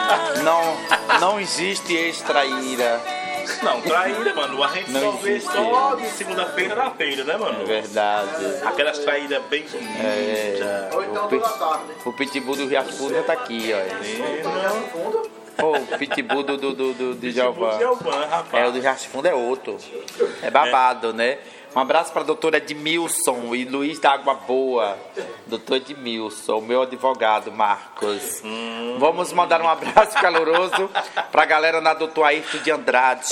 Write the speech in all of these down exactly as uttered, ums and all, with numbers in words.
Não, não existe ex-traíra. Não, traíra, mano, a gente Não só vê existe. só de segunda-feira na feira, né, mano? É verdade. Aquelas traíras bem bonitas. É, o, pit, o pitbull do Riacho Fundo já tá aqui, ó. Pô, o pitbull do, do, do, do de Jeová. É, o do Riacho Fundo é outro. É babado, é. né? Um abraço para a doutora Edmilson e Luiz da Água Boa. Doutor Edmilson, o meu advogado, Marcos. Hum. Vamos mandar um abraço caloroso para a galera na doutor Ayrton de Andrade.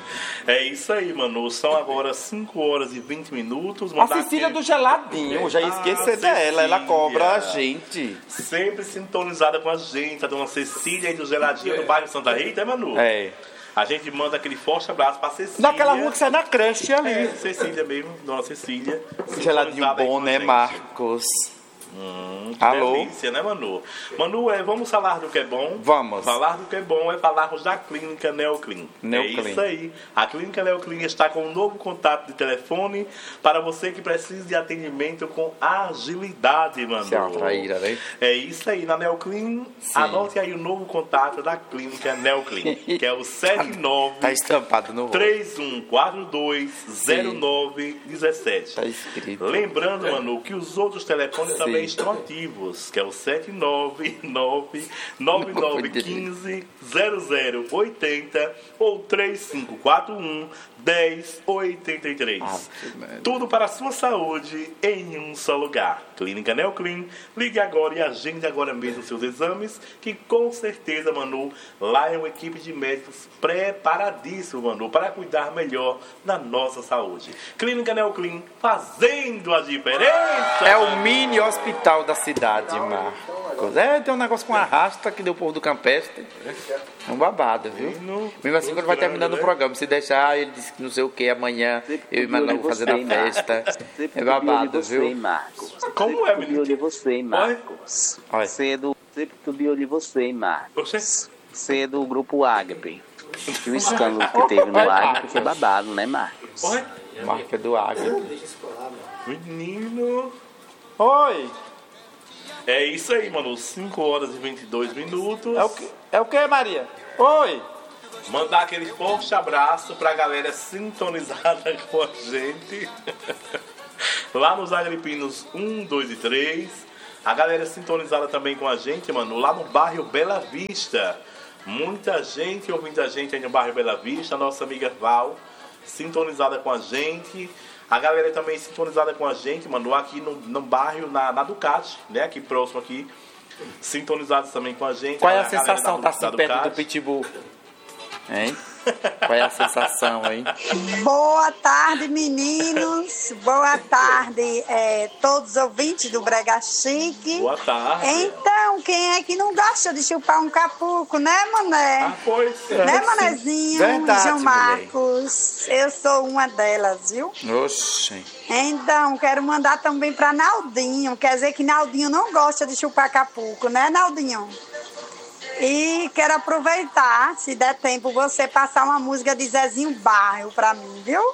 É isso aí, mano. São agora cinco horas e vinte minutos. A Cecília aquele... do Geladinho, já ia esquecer ah, dela. Ela cobra a gente. Sempre sintonizada com a gente. A dona Cecília aí do Geladinho, do bairro Santa Rita, né, Manu? É. A gente manda aquele forte abraço pra Cecília. Naquela rua que sai na creche ali. É, Cecília mesmo, dona Cecília. Geladinho bom, né, Marcos? Hum, Alô? Delícia, né, Manu? Manu, é, vamos falar do que é bom? Vamos. Falar do que é bom é falarmos da Clínica Neoclin. Neoclin. É isso aí. A Clínica Neoclin está com um novo contato de telefone para você que precisa de atendimento com agilidade, Manu. Isso é uma traíra, né? É isso aí. Na Neoclin, anote aí o novo contato da Clínica Neoclin, que é o sete nove tá estampado no três um quatro dois zero nove um sete. Tá escrito. Lembrando, Manu, que os outros telefones Sim. também estão ativos, que é o sete nove nove nove nove um cinco zero zero oito zero ou três cinco quatro um dez oitenta e três. Ah, tudo para a sua saúde em um só lugar. Clínica Neoclin. Ligue agora e agende agora mesmo os seus exames, que com certeza, Manu, lá é uma equipe de médicos preparadíssimo, Manu, para cuidar melhor da nossa saúde. Clínica Neoclin, fazendo a diferença. É o mini hospital da cidade, Marcos. É, tem um negócio com arrasta que deu o povo do Campestre. É um babado, viu? Mesmo assim, quando vai terminando o programa, se deixar, ele diz que não sei o que, amanhã eu e Manu fazendo a festa. É babado, viu? Como é, menino? Sempre você, Marcos. Cedo, sempre que eu de olho em você, Marcos. Você é do grupo Ágape. E o escândalo que teve no Ágape foi babado, né, Marcos? Oi? Marca do Ágape. Menino. Oi. É isso aí, mano. cinco horas e vinte e dois minutos. É o que, é o que, Maria? Oi. Mandar aquele forte abraço pra galera sintonizada com a gente. Lá nos Agripinos um, dois e três. A galera sintonizada também com a gente, mano, lá no bairro Bela Vista. Muita gente ouvindo a gente aí no bairro Bela Vista. A nossa amiga Val, sintonizada com a gente. A galera também sintonizada com a gente, mano, aqui no, no bairro, na, na Ducati, né? Aqui próximo aqui. Sintonizados também com a gente. Qual é a, a sensação de estar assim perto do Pitbull? Hein? Qual é a sensação, hein? Boa tarde, meninos. Boa tarde, é, todos os ouvintes do Brega Chique. Boa tarde. Então, quem é que não gosta de chupar um capuco, né, mané? Ah, pois é. Né, manezinho? Verdade, João Marcos. Mulher. Eu sou uma delas, viu? Oxi. Então, quero mandar também para Naldinho. Quer dizer que Naldinho não gosta de chupar capuco, né, Naldinho? E quero aproveitar, se der tempo, você passar uma música de Zezinho Bairro pra mim, viu?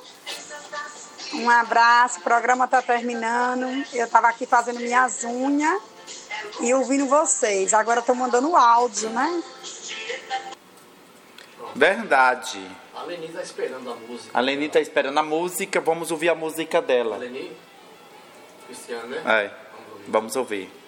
Um abraço, o programa tá terminando. Eu tava aqui fazendo minhas unhas e ouvindo vocês. Agora eu tô mandando áudio, né? Verdade. A Leni tá esperando a música. A Leni tá esperando a música, vamos ouvir a música dela. A Leni? Cristiano, né? É, vamos ouvir.